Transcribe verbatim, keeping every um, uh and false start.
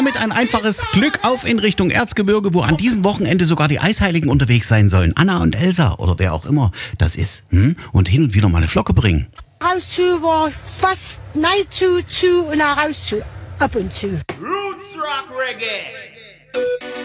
damit ein einfaches Glück auf in Richtung Erzgebirge, wo an diesem Wochenende sogar die Eisheiligen unterwegs sein sollen. Anna und Elsa oder wer auch immer das ist. Hm? Und hin und wieder mal eine Flocke bringen. Raus zu war fast nein zu zu und raus zu ab und zu. Roots Rock Reggae.